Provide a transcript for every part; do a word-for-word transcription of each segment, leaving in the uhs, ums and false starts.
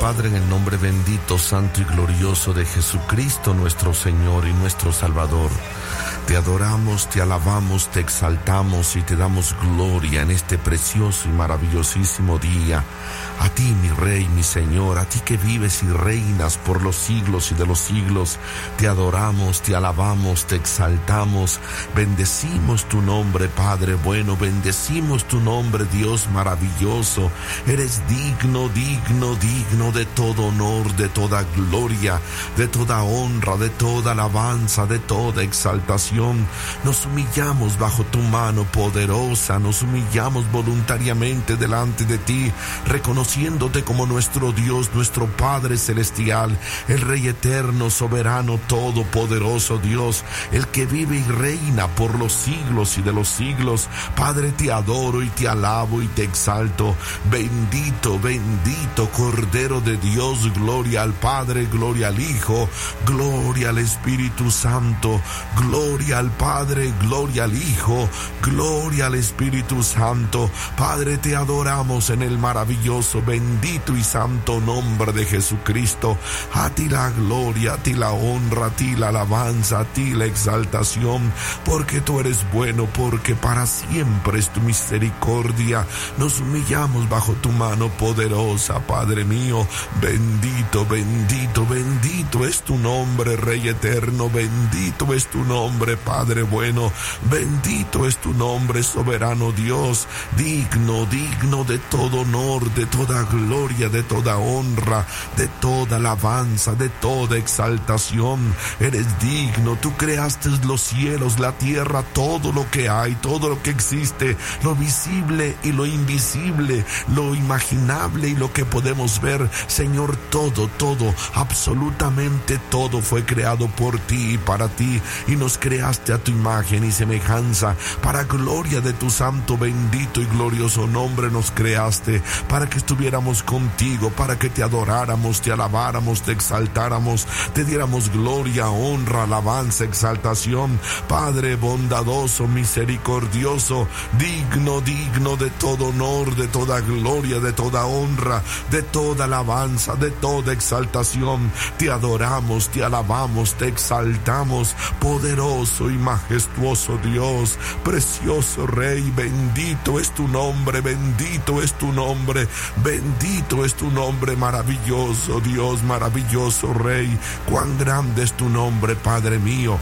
Padre, en el nombre bendito, santo y glorioso de Jesucristo, nuestro Señor y nuestro Salvador. Te adoramos, te alabamos, te exaltamos y te damos gloria en este precioso y maravillosísimo día. A ti, mi Rey, mi Señor, a ti que vives y reinas por los siglos y de los siglos, te adoramos, te alabamos, te exaltamos, bendecimos tu nombre, Padre bueno, bendecimos tu nombre, Dios maravilloso. Eres digno, digno, digno de todo honor, de toda gloria, de toda honra, de toda alabanza, de toda exaltación. Nos humillamos bajo tu mano poderosa, nos humillamos voluntariamente delante de ti, reconociéndote como nuestro Dios, nuestro Padre celestial, el Rey eterno, soberano, todopoderoso Dios, el que vive y reina por los siglos y de los siglos. Padre, te adoro y te alabo y te exalto. Bendito, bendito Cordero de Dios, gloria al Padre, gloria al Hijo, gloria al Espíritu Santo, gloria al Padre, gloria al Hijo, gloria al Espíritu Santo. Padre, te adoramos en el maravilloso, bendito y santo nombre de Jesucristo. A ti la gloria, a ti la honra, a ti la alabanza, a ti la exaltación, porque tú eres bueno, porque para siempre es tu misericordia. Nos humillamos bajo tu mano poderosa, Padre mío. Bendito, bendito, bendito es tu nombre, Rey eterno. Bendito es tu nombre, Padre bueno. Bendito es tu nombre, soberano Dios. Digno, digno de todo honor, de toda gloria, de toda honra, de toda alabanza, de toda exaltación. Eres digno. Tú creaste los cielos, la tierra, todo lo que hay, todo lo que existe, lo visible y lo invisible, lo imaginable y lo que podemos ver. Señor, todo, todo, absolutamente todo fue creado por ti y para ti, y nos creaste a tu imagen y semejanza. Para gloria de tu santo, bendito y glorioso nombre nos creaste, para que estuviéramos contigo, para que te adoráramos, te alabáramos, te exaltáramos, te diéramos gloria, honra, alabanza, exaltación. Padre bondadoso, misericordioso, digno, digno de todo honor, de toda gloria, de toda honra, de toda alabanza, de toda exaltación. Te adoramos, te alabamos, te exaltamos, poderoso y majestuoso Dios, precioso Rey. Bendito es tu nombre, bendito es tu nombre, bendito es tu nombre, maravilloso Dios, maravilloso Rey. Cuán grande es tu nombre, Padre mío.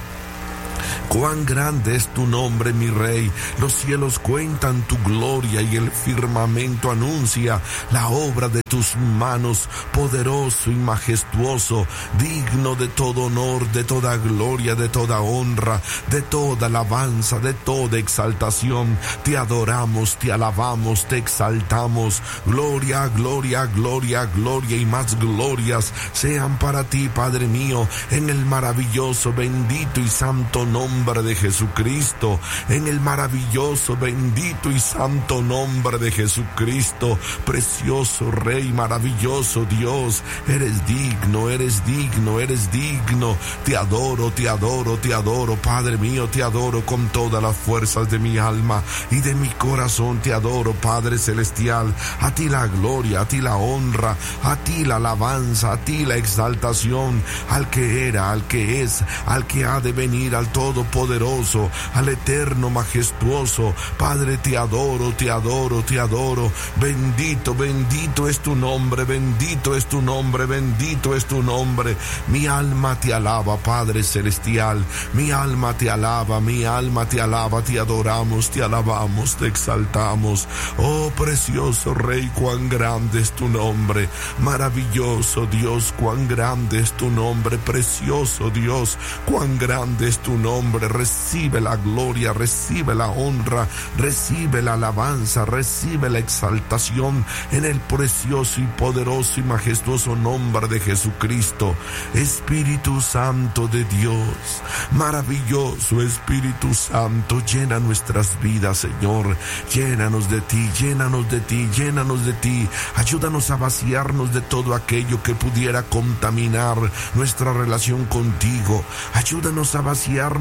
Cuán grande es tu nombre, mi Rey. Los cielos cuentan tu gloria y el firmamento anuncia la obra de tus manos, poderoso y majestuoso, digno de todo honor, de toda gloria, de toda honra, de toda alabanza, de toda exaltación. Te adoramos, te alabamos, te exaltamos. Gloria, gloria, gloria, gloria y más glorias sean para ti, Padre mío, en el maravilloso, bendito y santo nombre de Jesucristo, en el maravilloso, bendito y santo nombre de Jesucristo. Precioso Rey, maravilloso Dios, eres digno, eres digno, eres digno. Te adoro, te adoro, te adoro, Padre mío, te adoro con todas las fuerzas de mi alma y de mi corazón. Te adoro, Padre celestial. A ti la gloria, a ti la honra, a ti la alabanza, a ti la exaltación, al que era, al que es, al que ha de venir, al todopoderoso, al eterno, majestuoso. Padre, te adoro, te adoro, te adoro. Bendito, bendito es tu nombre, bendito es tu nombre, bendito es tu nombre. Mi alma te alaba, Padre celestial. Mi alma te alaba, mi alma te alaba. Te adoramos, te alabamos, te exaltamos. Oh, precioso Rey, cuán grande es tu nombre. Maravilloso Dios, cuán grande es tu nombre. Precioso Dios, cuán grande es tu nombre. Recibe la gloria, recibe la honra, recibe la alabanza, recibe la exaltación en el precioso y poderoso y majestuoso nombre de Jesucristo. Espíritu Santo de Dios, maravilloso Espíritu Santo, llena nuestras vidas, Señor. Llénanos de ti, llénanos de ti, llénanos de ti. Ayúdanos a vaciarnos de todo aquello que pudiera contaminar nuestra relación contigo. Ayúdanos a vaciarnos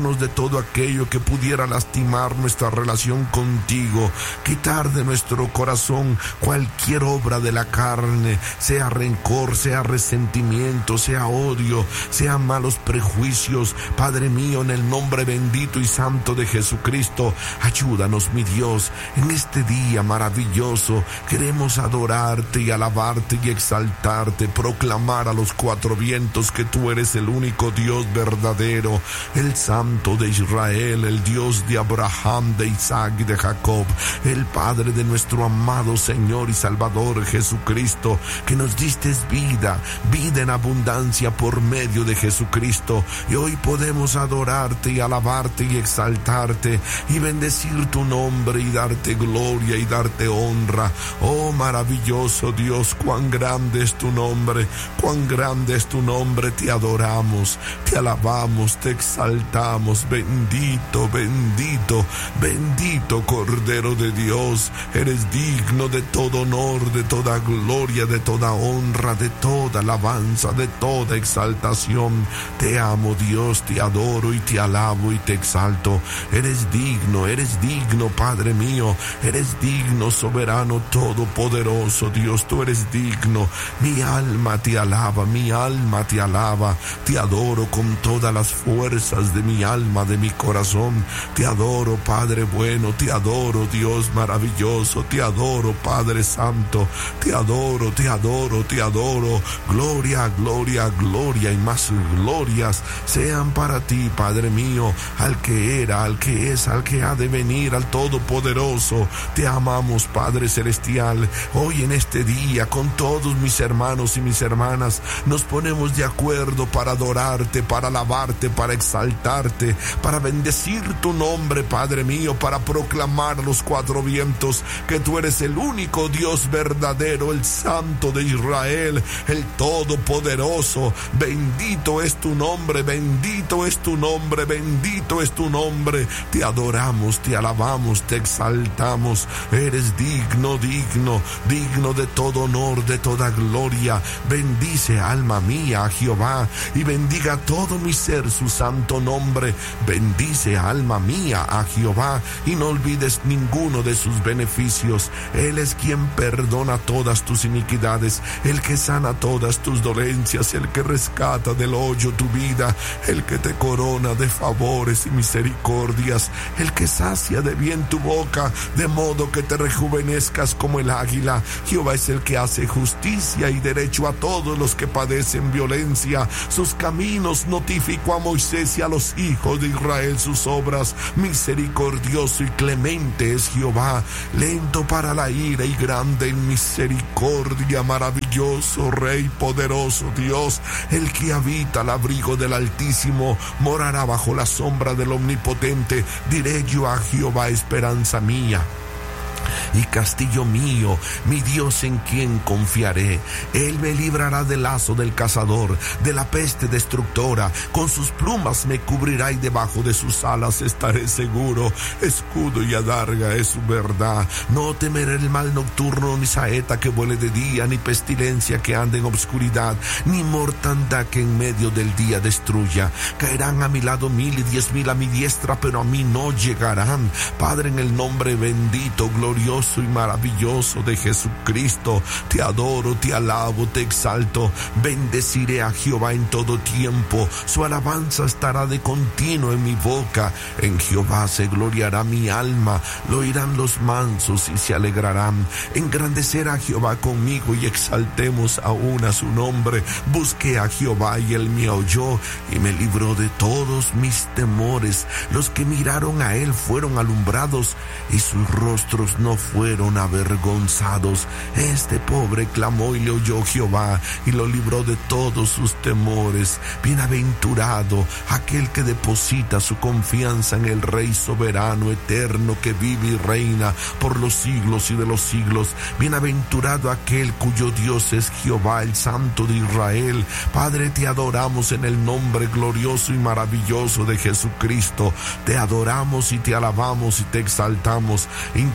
alejarnos de todo aquello que pudiera lastimar nuestra relación contigo, quitar de nuestro corazón cualquier obra de la carne, sea rencor, sea resentimiento, sea odio, sean malos prejuicios. Padre mío, en el nombre bendito y santo de Jesucristo, ayúdanos, mi Dios, en este día maravilloso. Queremos adorarte y alabarte y exaltarte, proclamar a los cuatro vientos que tú eres el único Dios verdadero, el Santo de Israel, el Dios de Abraham, de Isaac y de Jacob, el Padre de nuestro amado Señor y Salvador Jesucristo, que nos diste vida, vida en abundancia por medio de Jesucristo. Y hoy podemos adorarte y alabarte y exaltarte y bendecir tu nombre y darte gloria y darte honra. Oh maravilloso Dios, cuán grande es tu nombre, cuán grande es tu nombre. Te adoramos, te alabamos, te exaltamos. Bendito, bendito, bendito Cordero de Dios. Eres digno de todo honor, de toda gloria, de toda honra, de toda alabanza, de toda exaltación. Te amo, Dios, te adoro y te alabo y te exalto. Eres digno, eres digno, Padre mío. Eres digno, soberano, todopoderoso Dios. Tú eres digno. Mi alma te alaba, mi alma te alaba. Te adoro con todas las fuerzas de mi alma, de mi corazón. Te adoro, Padre bueno. Te adoro, Dios maravilloso. Te adoro, Padre santo. Te adoro, te adoro, te adoro. Gloria, gloria, gloria y más glorias sean para ti, Padre mío, al que era, al que es, al que ha de venir, al Todopoderoso. Te amamos, Padre celestial. Hoy en este día, con todos mis hermanos y mis hermanas, nos ponemos de acuerdo para adorarte, para alabarte, para exaltarte, para bendecir tu nombre, Padre mío, para proclamar a los cuatro vientos que tú eres el único Dios verdadero, el Santo de Israel, el Todopoderoso. Bendito es tu nombre, bendito es tu nombre, bendito es tu nombre. Te adoramos, te alabamos, te exaltamos. Eres digno, digno, digno de todo honor, de toda gloria. Bendice, alma mía, a Jehová, y bendiga todo mi ser su santo nombre. Bendice, alma mía, a Jehová, y no olvides ninguno de sus beneficios. Él es quien perdona todas tus iniquidades, el que sana todas tus dolencias, el que rescata del hoyo tu vida, el que te corona de favores y misericordias, el que sacia de bien tu boca, de modo que te rejuvenezcas como el águila. Jehová es el que hace justicia y derecho a todos los que padecen violencia. Sus caminos notificó a Moisés y a los hijos de Israel sus obras. Misericordioso y clemente es Jehová, lento para la ira y grande en misericordia. Maravilloso Rey, poderoso Dios, el que habita al abrigo del Altísimo, morará bajo la sombra del Omnipotente. Diré yo a Jehová, esperanza mía y castillo mío, mi Dios en quien confiaré. Él me librará del lazo del cazador, de la peste destructora. Con sus plumas me cubrirá y debajo de sus alas estaré seguro. Escudo y adarga es su verdad. No temeré el mal nocturno, ni saeta que vuele de día, ni pestilencia que ande en obscuridad, ni mortandad que en medio del día destruya. Caerán a mi lado mil y diez mil a mi diestra, pero a mí no llegarán. Padre, en el nombre bendito, glorioso y maravilloso de Jesucristo, te adoro, te alabo, te exalto. Bendeciré a Jehová en todo tiempo, su alabanza estará de continuo en mi boca. En Jehová se gloriará mi alma, lo oirán los mansos y se alegrarán. Engrandecerá a Jehová conmigo y exaltemos aún a su nombre. Busqué a Jehová y él me oyó y me libró de todos mis temores. Los que miraron a él fueron alumbrados y sus rostros no fueron avergonzados. Este pobre clamó y le oyó Jehová y lo libró de todos sus temores. Bienaventurado aquel que deposita su confianza en el Rey soberano, eterno, que vive y reina por los siglos y de los siglos. Bienaventurado aquel cuyo Dios es Jehová, el Santo de Israel. Padre, te adoramos en el nombre glorioso y maravilloso de Jesucristo. Te adoramos y te alabamos y te exaltamos. Intercedemos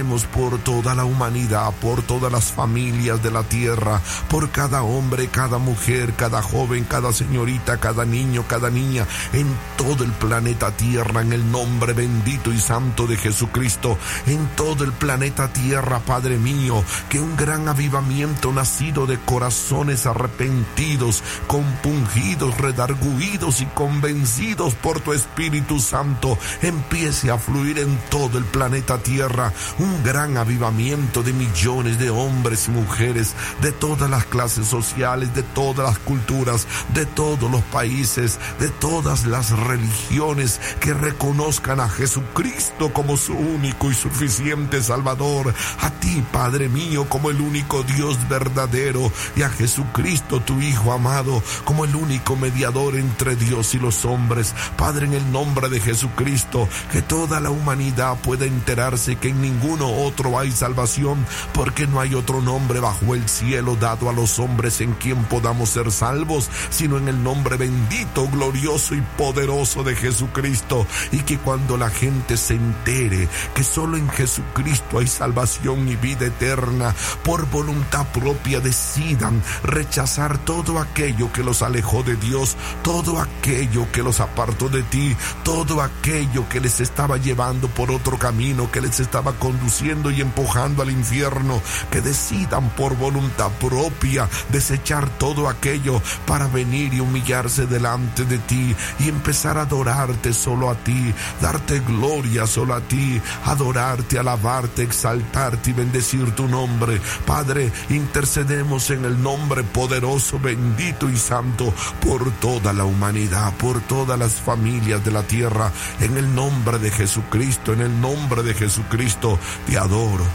intercedemos por toda la humanidad, por todas las familias de la tierra, por cada hombre, cada mujer, cada joven, cada señorita, cada niño, cada niña, en todo el planeta Tierra, en el nombre bendito y santo de Jesucristo, en todo el planeta Tierra, Padre mío, que un gran avivamiento nacido de corazones arrepentidos, compungidos, redarguidos y convencidos por tu Espíritu Santo, empiece a fluir en todo el planeta Tierra, un gran avivamiento de millones de hombres y mujeres, de todas las clases sociales, de todas las culturas, de todos los países, de todas las religiones, que reconozcan a Jesucristo como su único y suficiente Salvador, a ti, Padre mío, como el único Dios verdadero, y a Jesucristo, tu Hijo amado, como el único mediador entre Dios y los hombres. Padre, en el nombre de Jesucristo, que toda la humanidad pueda enterarse que en ninguno otro hay salvación, porque no hay otro nombre bajo el cielo dado a los hombres en quien podamos ser salvos, sino en el nombre bendito, glorioso y poderoso de Jesucristo. Y que cuando la gente se entere que solo en Jesucristo hay salvación y vida eterna, por voluntad propia decidan rechazar todo aquello que los alejó de Dios, todo aquello que los apartó de ti, todo aquello que les estaba llevando por otro camino, que les estaba conduciendo y empujando al infierno, que decidan por voluntad propia desechar todo aquello para venir y humillarse delante de ti y empezar a adorarte solo a ti, darte gloria solo a ti, adorarte, alabarte, exaltarte y bendecir tu nombre. Padre, intercedemos en el nombre poderoso, bendito y santo por toda la humanidad, por todas las familias de la tierra, en el nombre de Jesucristo, en el nombre de Jesucristo, te adoro.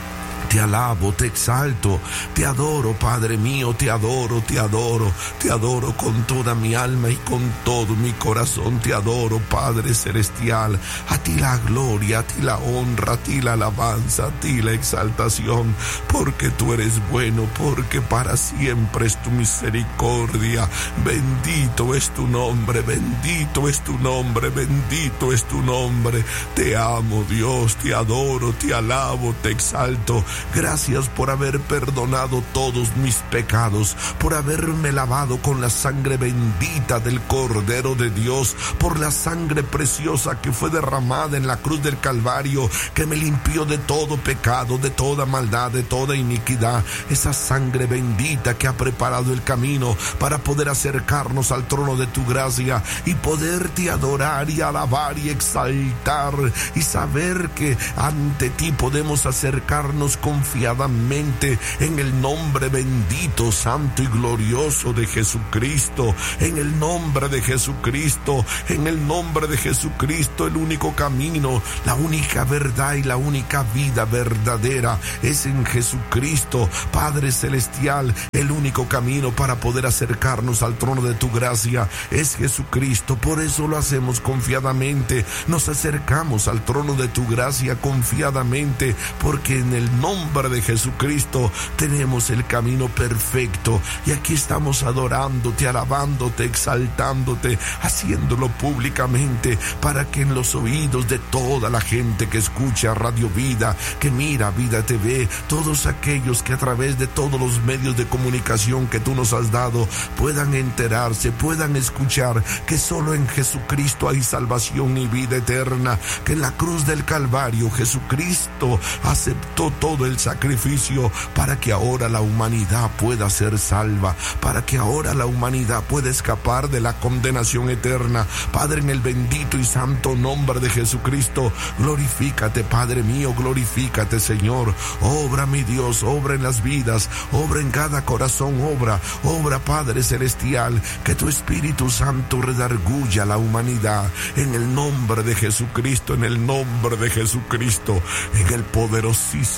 Te alabo, te exalto, te adoro, Padre mío, te adoro, te adoro, te adoro con toda mi alma y con todo mi corazón, te adoro, Padre celestial. A ti la gloria, a ti la honra, a ti la alabanza, a ti la exaltación, porque tú eres bueno, porque para siempre es tu misericordia. Bendito es tu nombre, bendito es tu nombre, bendito es tu nombre. Te amo, Dios, te adoro, te alabo, te exalto. Gracias por haber perdonado todos mis pecados, por haberme lavado con la sangre bendita del Cordero de Dios, por la sangre preciosa que fue derramada en la cruz del Calvario, que me limpió de todo pecado, de toda maldad, de toda iniquidad. Esa sangre bendita que ha preparado el camino para poder acercarnos al trono de tu gracia y poderte adorar y alabar y exaltar y saber que ante ti podemos acercarnos confiadamente en el nombre bendito, santo y glorioso de Jesucristo, en el nombre de Jesucristo, en el nombre de Jesucristo. El único camino, la única verdad y la única vida verdadera es en Jesucristo, Padre celestial. El único camino para poder acercarnos al trono de tu gracia es Jesucristo. Por eso lo hacemos confiadamente, nos acercamos al trono de tu gracia confiadamente, porque en el nombre de Jesucristo tenemos el camino perfecto. Y aquí estamos adorándote, alabándote, exaltándote, haciéndolo públicamente para que en los oídos de toda la gente que escucha Radio Vida, que mira Vida T V, todos aquellos que a través de todos los medios de comunicación que tú nos has dado puedan enterarse, puedan escuchar que solo en Jesucristo hay salvación y vida eterna, que en la cruz del Calvario Jesucristo aceptó todo el sacrificio para que ahora la humanidad pueda ser salva, para que ahora la humanidad pueda escapar de la condenación eterna. Padre, en el bendito y santo nombre de Jesucristo, glorifícate, Padre mío, glorifícate, Señor. Obra, mi Dios, obra en las vidas, obra en cada corazón, obra, obra, Padre celestial, que tu Espíritu Santo redarguya a la humanidad, en el nombre de Jesucristo, en el nombre de Jesucristo, en el poderosísimo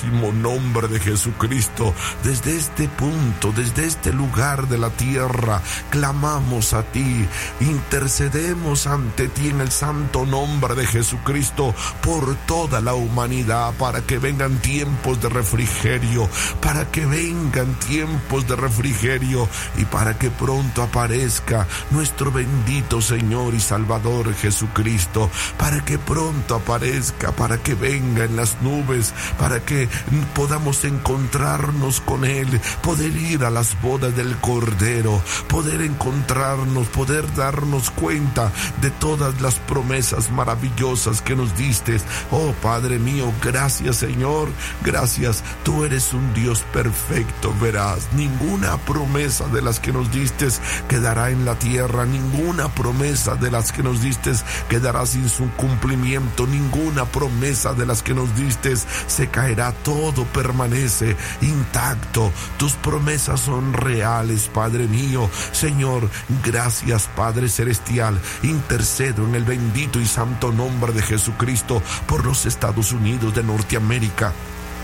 nombre de Jesucristo. Desde este punto, desde este lugar de la tierra, clamamos a ti, intercedemos ante ti en el santo nombre de Jesucristo por toda la humanidad, para que vengan tiempos de refrigerio, para que vengan tiempos de refrigerio y para que pronto aparezca nuestro bendito Señor y Salvador Jesucristo, para que pronto aparezca, para que venga en las nubes, para que podamos encontrarnos con Él, poder ir a las bodas del Cordero, poder encontrarnos, poder darnos cuenta de todas las promesas maravillosas que nos diste. Oh Padre mío, gracias Señor, gracias. Tú eres un Dios perfecto, verás, ninguna promesa de las que nos diste quedará en la tierra, ninguna promesa de las que nos diste quedará sin su cumplimiento, ninguna promesa de las que nos diste se caerá, todo permanece intacto. Tus promesas son reales, Padre mío. Señor, gracias Padre Celestial. Intercedo en el bendito y santo nombre de Jesucristo por los Estados Unidos de Norteamérica.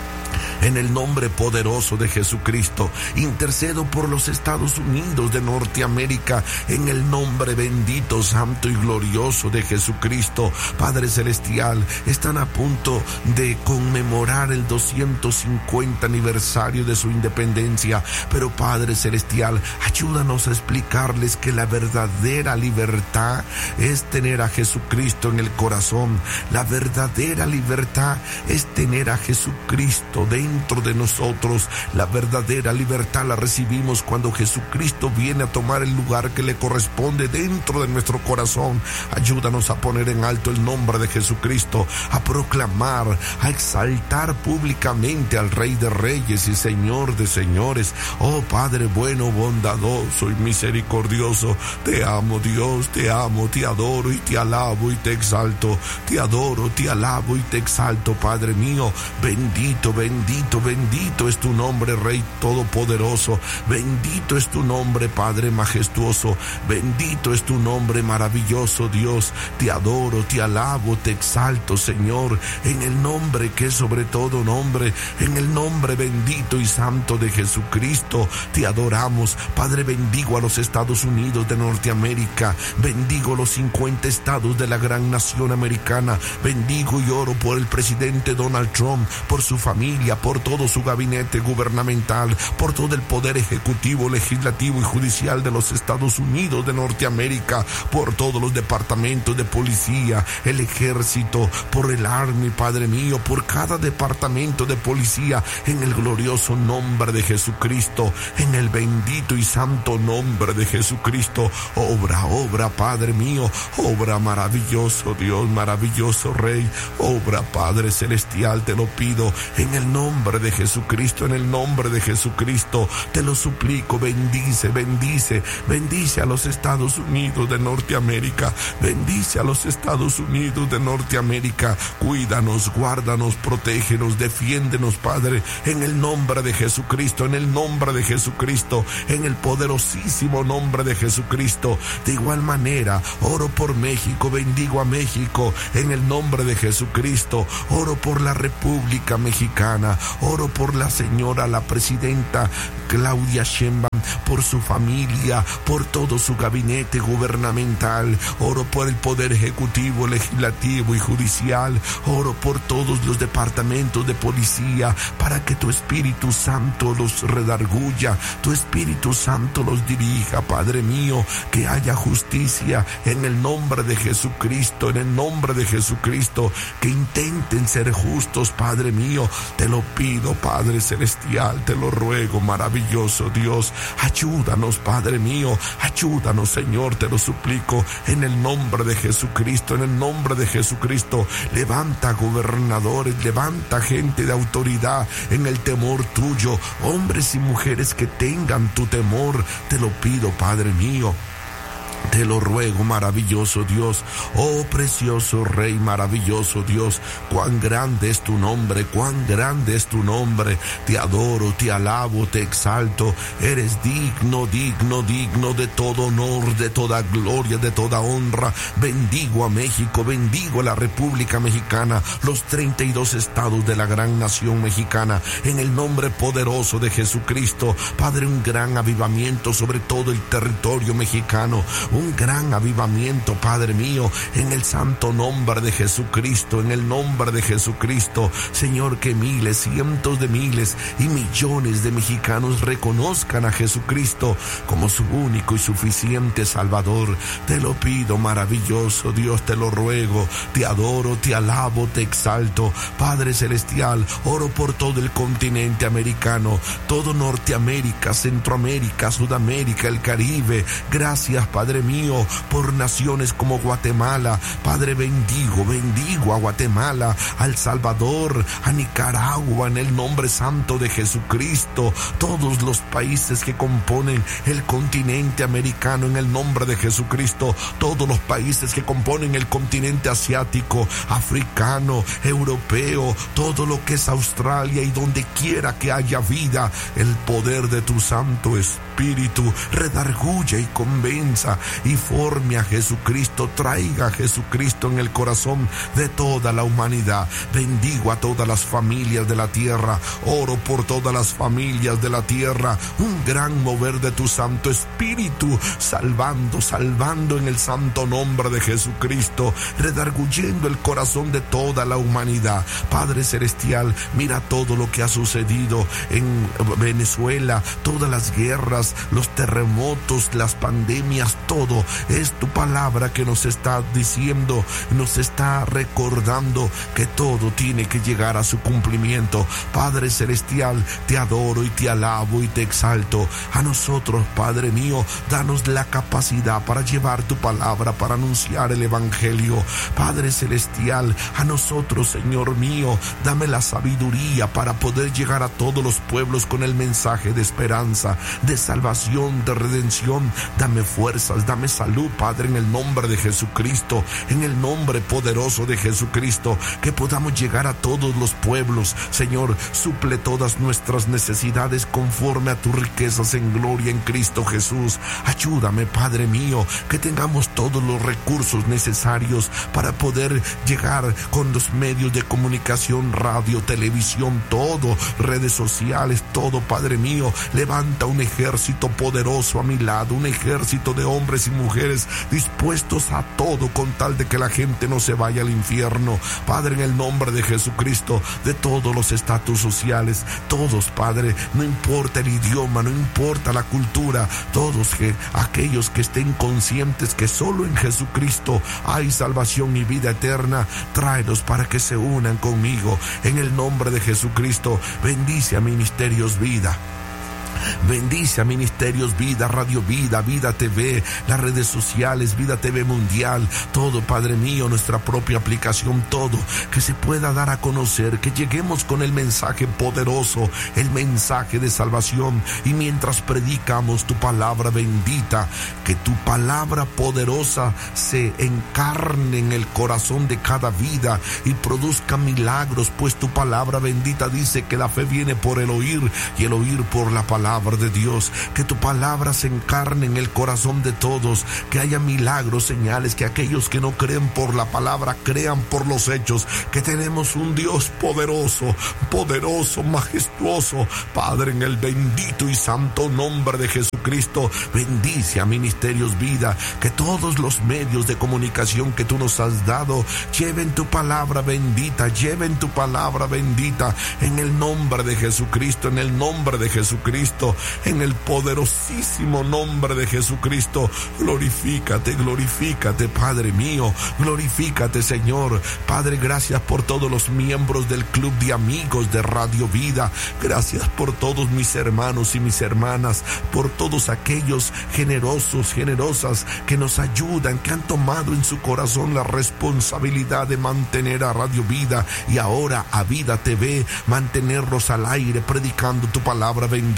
En el nombre poderoso de Jesucristo, intercedo por los Estados Unidos de Norteamérica, en el nombre bendito, santo y glorioso de Jesucristo. Padre Celestial, están a punto de conmemorar el doscientos cincuenta aniversario de su independencia, pero Padre Celestial, ayúdanos a explicarles que la verdadera libertad es tener a Jesucristo en el corazón. La verdadera libertad es tener a Jesucristo dentro dentro de nosotros. La verdadera libertad la recibimos cuando Jesucristo viene a tomar el lugar que le corresponde dentro de nuestro corazón. Ayúdanos a poner en alto el nombre de Jesucristo, a proclamar, a exaltar públicamente al Rey de Reyes y Señor de Señores. Oh Padre bueno, bondadoso y misericordioso, te amo Dios, te amo, te adoro y te alabo y te exalto. Te adoro, te alabo y te exalto, Padre mío. Bendito, bendito Bendito, bendito es tu nombre, Rey Todopoderoso. Bendito es tu nombre, Padre majestuoso. Bendito es tu nombre, maravilloso Dios. Te adoro, te alabo, te exalto, Señor, en el nombre que es sobre todo nombre, en el nombre bendito y santo de Jesucristo. Te adoramos, Padre. Bendigo a los Estados Unidos de Norteamérica. Bendigo los cincuenta estados de la gran nación americana. Bendigo y oro por el presidente Donald Trump, por su familia, por todo su gabinete gubernamental, por todo el poder ejecutivo, legislativo y judicial de los Estados Unidos de Norteamérica, por todos los departamentos de policía, el ejército, por el Army, Padre mío, por cada departamento de policía, en el glorioso nombre de Jesucristo, en el bendito y santo nombre de Jesucristo. Obra, obra, Padre mío, obra maravilloso Dios, maravilloso Rey, obra, Padre Celestial, te lo pido en el nombre de Jesucristo, en el nombre de Jesucristo, te lo suplico. Bendice, bendice, bendice a los Estados Unidos de Norteamérica, bendice a los Estados Unidos de Norteamérica. Cuídanos, guárdanos, protégenos, defiéndenos, Padre, en el nombre de Jesucristo, en el nombre de Jesucristo, en el poderosísimo nombre de Jesucristo. De igual manera, oro por México, bendigo a México, en el nombre de Jesucristo. Oro por la República Mexicana, oro por la señora, la presidenta Claudia Sheinbaum, por su familia, por todo su gabinete gubernamental. Oro por el poder ejecutivo, legislativo y judicial. Oro por todos los departamentos de policía, para que tu Espíritu Santo los redarguya, tu Espíritu Santo los dirija, Padre mío. Que haya justicia en el nombre de Jesucristo, en el nombre de Jesucristo. Que intenten ser justos, Padre mío. Te lo pido, Padre Celestial, te lo ruego, maravilloso Dios. Ayúdanos, Padre mío, ayúdanos, Señor, te lo suplico, en el nombre de Jesucristo, en el nombre de Jesucristo. Levanta gobernadores, levanta gente de autoridad en el temor tuyo, hombres y mujeres que tengan tu temor, te lo pido, Padre mío. Te lo ruego, maravilloso Dios, oh precioso Rey, maravilloso Dios, cuán grande es tu nombre, cuán grande es tu nombre. Te adoro, te alabo, te exalto. Eres digno, digno, digno de todo honor, de toda gloria, de toda honra. Bendigo a México, bendigo a la República Mexicana, los treinta y dos estados de la gran nación mexicana, en el nombre poderoso de Jesucristo. Padre, un gran avivamiento sobre todo el territorio mexicano, un gran avivamiento, Padre mío, en el santo nombre de Jesucristo, en el nombre de Jesucristo. Señor, que miles, cientos de miles y millones de mexicanos reconozcan a Jesucristo como su único y suficiente Salvador. Te lo pido, maravilloso Dios, te lo ruego, te adoro, te alabo, te exalto. Padre celestial, oro por todo el continente americano, todo Norteamérica, Centroamérica, Sudamérica, el Caribe. Gracias, Padre mío, por naciones como Guatemala. Padre, bendigo, bendigo a Guatemala, a El Salvador, a Nicaragua, en el nombre santo de Jesucristo. Todos los países que componen el continente americano, en el nombre de Jesucristo. Todos los países que componen el continente asiático, africano, europeo, todo lo que es Australia y donde quiera que haya vida, el poder de tu Santo Espíritu redarguye y convenza y forme a Jesucristo, traiga a Jesucristo en el corazón de toda la humanidad. Bendigo a todas las familias de la tierra, oro por todas las familias de la tierra, un gran mover de tu Santo Espíritu, salvando, salvando en el santo nombre de Jesucristo, redarguyendo el corazón de toda la humanidad. Padre celestial, mira todo lo que ha sucedido en Venezuela, todas las guerras, los terremotos, las pandemias, todo es tu palabra que nos está diciendo, nos está recordando que todo tiene que llegar a su cumplimiento. Padre celestial, te adoro y te alabo y te exalto. A nosotros, Padre mío, danos la capacidad para llevar tu palabra, para anunciar el evangelio. Padre celestial, a nosotros, Señor mío, dame la sabiduría para poder llegar a todos los pueblos con el mensaje de esperanza, de salvación, de redención. Dame fuerzas, dame salud, Padre, en el nombre de Jesucristo, en el nombre poderoso de Jesucristo, que podamos llegar a todos los pueblos. Señor, suple todas nuestras necesidades conforme a tus riquezas en gloria en Cristo Jesús. Ayúdame, Padre mío, que tengamos todos los recursos necesarios para poder llegar con los medios de comunicación, radio, televisión, todo, redes sociales, todo, Padre mío. Levanta un ejército poderoso a mi lado, un ejército de hombres y mujeres dispuestos a todo con tal de que la gente no se vaya al infierno. Padre, en el nombre de Jesucristo, de todos los estatus sociales, todos, Padre, no importa el idioma, no importa la cultura, todos que, aquellos que estén conscientes que solo en Jesucristo hay salvación y vida eterna, tráelos para que se unan conmigo. En el nombre de Jesucristo, bendice a Ministerios Vida. Bendice a Ministerios Vida, Radio Vida, Vida T V, las redes sociales, Vida T V Mundial, todo, Padre mío, nuestra propia aplicación, todo, que se pueda dar a conocer, que lleguemos con el mensaje poderoso, el mensaje de salvación. Y mientras predicamos tu palabra bendita, que tu palabra poderosa se encarne en el corazón de cada vida y produzca milagros, pues tu palabra bendita dice que la fe viene por el oír y el oír por la palabra de Dios. Que tu palabra se encarne en el corazón de todos, que haya milagros, señales, que aquellos que no creen por la palabra crean por los hechos, que tenemos un Dios poderoso, poderoso, majestuoso. Padre, en el bendito y santo nombre de Jesucristo, bendice a Ministerios Vida, que todos los medios de comunicación que tú nos has dado lleven tu palabra bendita, lleven tu palabra bendita, en el nombre de Jesucristo, en el nombre de Jesucristo, en el poderosísimo nombre de Jesucristo. Glorifícate, glorifícate, Padre mío, glorifícate, Señor. Padre, gracias por todos los miembros del club de amigos de Radio Vida. Gracias por todos mis hermanos y mis hermanas, por todos aquellos generosos, generosas que nos ayudan, que han tomado en su corazón la responsabilidad de mantener a Radio Vida y ahora a Vida T V, mantenerlos al aire predicando tu palabra bendita.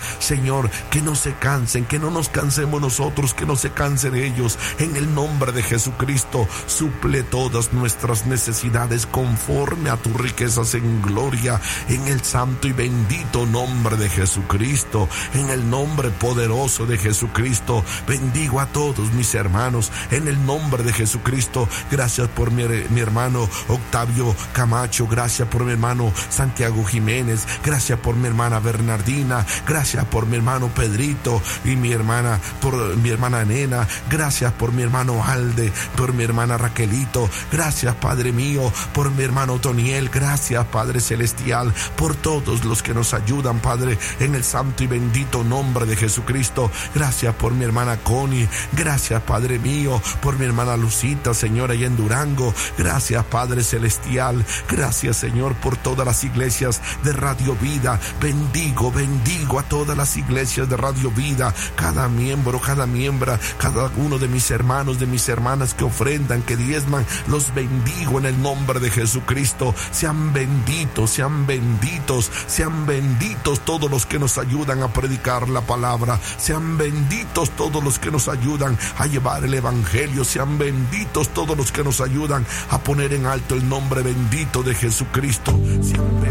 Señor, que no se cansen, que no nos cansemos nosotros, que no se cansen ellos. En el nombre de Jesucristo, suple todas nuestras necesidades conforme a tus riquezas en gloria, en el santo y bendito nombre de Jesucristo. En el nombre poderoso de Jesucristo, bendigo a todos mis hermanos, en el nombre de Jesucristo. Gracias por mi, mi hermano Octavio Camacho, gracias por mi hermano Santiago Jiménez, gracias por mi hermana Bernardina, gracias por mi hermano Pedrito y mi hermana, por mi hermana Nena, gracias por mi hermano Alde, por mi hermana Raquelito, gracias Padre mío, por mi hermano Toniel, gracias Padre Celestial, por todos los que nos ayudan, Padre, en el santo y bendito nombre de Jesucristo. Gracias por mi hermana Connie, gracias Padre mío, por mi hermana Lucita, Señor, allá en Durango, gracias Padre Celestial, gracias Señor por todas las iglesias de Radio Vida. Bendigo, bendigo a todas las iglesias de Radio Vida, cada miembro, cada miembra, cada uno de mis hermanos, de mis hermanas que ofrendan, que diezman, los bendigo en el nombre de Jesucristo. Sean benditos, sean benditos, sean benditos todos los que nos ayudan a predicar la palabra, sean benditos todos los que nos ayudan a llevar el evangelio, sean benditos todos los que nos ayudan a poner en alto el nombre bendito de Jesucristo. Sean